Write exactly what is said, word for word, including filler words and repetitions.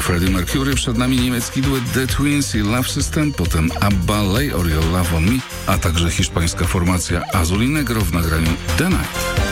Freddie Mercury, przed nami niemiecki duet The Twins i Love System, potem ABBA, Lay Or Your Love On Me, a także hiszpańska formacja Azul y Negro w nagraniu The Night.